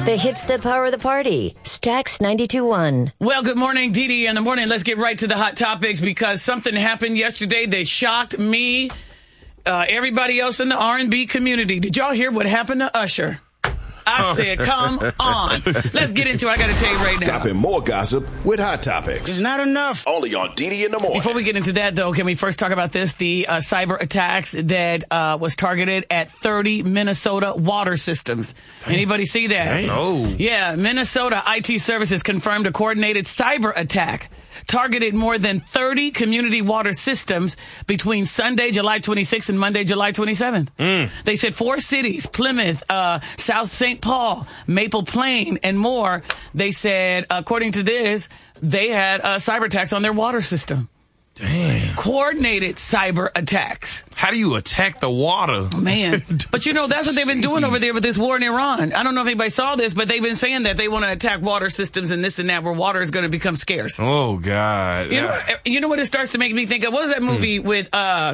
The hits that power the party. Stax 92.1. Well, good morning, Dee Dee in the morning. Let's get right to the hot topics because something happened yesterday that shocked me, everybody else in the R&B community. Did y'all hear what happened to Usher? I said, come on. Let's get into it. I got to tell you right now. Stopping more gossip with Hot Topics. It's not enough. Only on DD in the morning. Before we get into that, though, can we first talk about this? The cyber attacks that was targeted at 30 Minnesota water systems. Anybody see that? Oh. Yeah, Minnesota IT Services confirmed a coordinated cyber attack targeted more than 30 community water systems between Sunday, July 26th and Monday, July 27th. They said 4 cities, Plymouth, South St. Paul, Maple Plain, and more. They said, according to this, they had cyber attacks on their water system. Damn. Coordinated cyber attacks. How do you attack the water? Man. But you know, that's what they've been doing over there with this war in Iran. I don't know if anybody saw this, but they've been saying that they want to attack water systems and this and that, where water is going to become scarce. Oh, God. You know what it starts to make me think of? What is that movie with,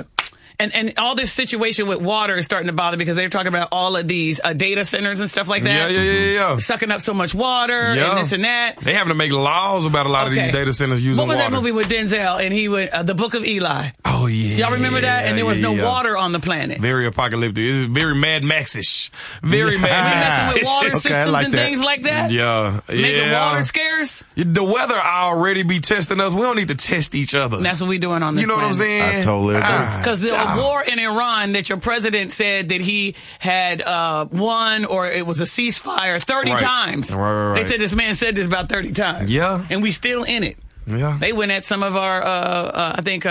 and all this situation with water is starting to bother because they're talking about all of these data centers and stuff like that. Yeah. Sucking up so much water and this and that. They having to make laws about a lot of these data centers using water. What was that movie with Denzel and he would, The Book of Eli? Oh, yeah. Y'all remember that? And there was no water on the planet. Very apocalyptic. It's very Mad Max-ish. Very Mad Max. Messing with water systems and things like that? Yeah. Making water scarce? The weather already be testing us. We don't need to test each other. And that's what we're doing on this You know planet. what I'm saying? I totally agree. Because the war in Iran that your president said that he had won, or it was a ceasefire 30 times. Right. They said this man said this about 30 times. Yeah. And we still in it. Yeah. They went at some of our, I think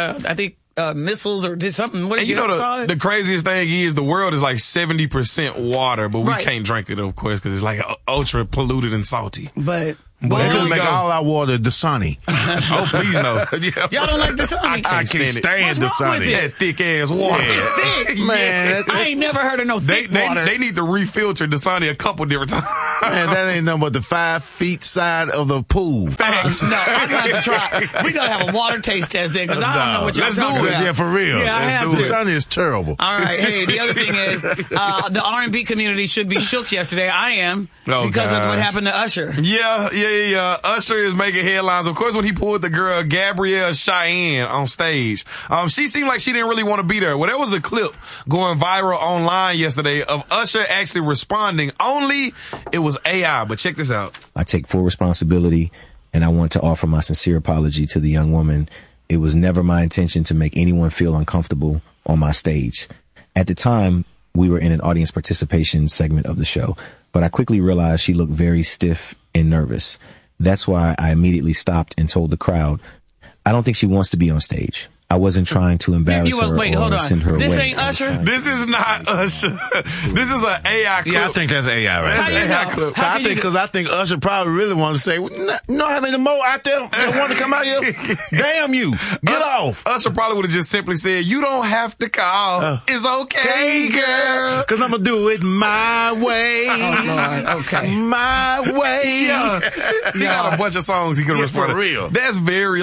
missiles or did something. What did you know the craziest thing is the world is like 70% water, but we can't drink it, of course, because it's like ultra polluted and salty. But they could make all our water Dasani. Oh, please no. Y'all don't like Dasani? I can't stand Dasani. That thick ass water. It's thick. Man, I ain't never heard of no thick water. They need to refilter Dasani a couple different times. Man, that ain't nothing but the 5 feet side of the pool. No, I'm going to try. We're going to have a water taste test there because I don't know what y'all talking about. Yeah, for real. Yeah, I have to. Dasani is terrible. All right. Hey, the other thing is the R&B community should be shook yesterday. I am because of what happened to Usher. Yeah. Usher is making headlines. Of course, when he pulled the girl Gabrielle Cheyenne on stage, she seemed like she didn't really want to be there. Well, there was a clip going viral online yesterday of Usher actually responding. Only it was AI, but check this out. I take full responsibility, and I want to offer my sincere apology to the young woman. It was never my intention to make anyone feel uncomfortable on my stage. At the time, we were in an audience participation segment of the show, but I quickly realized she looked very stiff and nervous. That's why I immediately stopped and told the crowd, I don't think she wants to be on stage. I wasn't trying to embarrass her or send her away. This ain't Usher? This is not Usher. This is an AI clip. Yeah, I think that's AI, right? That's an AI clip. I think Usher probably really wanted to say, you know how many more out there that want to come out here? Damn you. Get off. Usher probably would have just simply said, you don't have to call. It's okay, girl. Because I'm going to do it my way. Oh, Lord. Okay. My way. Yeah. He got a bunch of songs he could have responded. For real. That's very,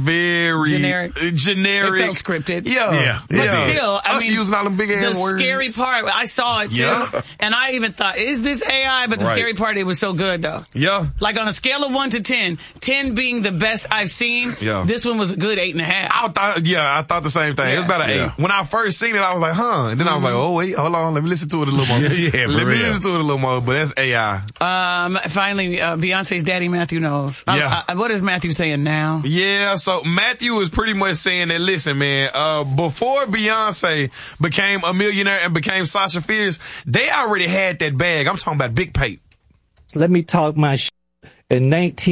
very generic. It felt scripted. Yeah. But still, I mean, using all them big ass words. The scary part, I saw it too, and I even thought, is this AI? But the scary part, it was so good though. Yeah. Like on a scale of 1 to 10, 10 being the best I've seen, this one was a good 8.5. I thought the same thing. It was about an 8. When I first seen it, I was like, huh. And then I was like, oh wait, hold on, let me listen to it a little more. Let me listen to it a little more. But that's AI. Finally, Beyonce's daddy Matthew knows. What is Matthew saying now? Yeah, so Matthew is pretty much saying that, listen, man, before Beyonce became a millionaire and became Sasha Fierce, they already had that bag. I'm talking about Big Pape. Let me talk my shit. In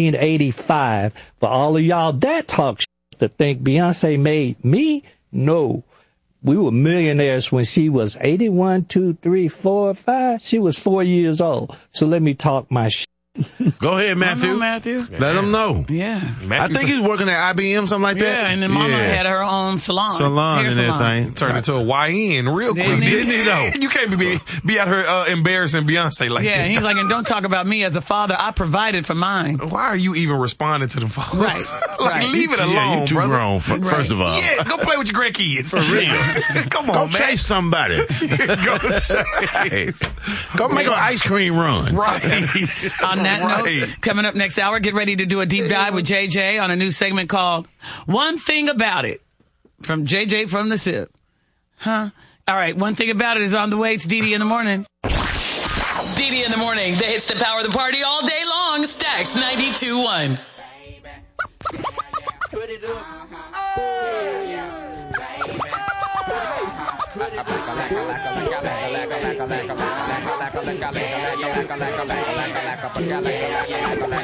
1985, for all of y'all that talk shit to think Beyonce made me, no. We were millionaires when she was 81, 2, 3, 4, 5. She was 4 years old. So let me talk my shit. Go ahead, Matthew. Matthew. Let them know. Yeah. I think he's working at IBM, something like that. Yeah, and then Mama had her own salon. And everything. Turned into a YN real quick. Didn't he though? You can't be out here embarrassing Beyonce like that. Yeah, he's like, and don't talk about me as a father. I provided for mine. Why are you even responding to them folks? Right. Right. leave it alone, you too brother. grown, first of all. Yeah, go play with your grandkids. For real. Come on, Go man. chase somebody. Go chase. Go make an ice cream run. Right. On that note, coming up next hour, get ready to do a deep dive with JJ on a new segment called One Thing About It from JJ from the SIP. Huh? All right, One Thing About It is on the way. It's DD in the morning. DD in the morning. They hits the power of the party all day long. Stacks 92.1. Put it up.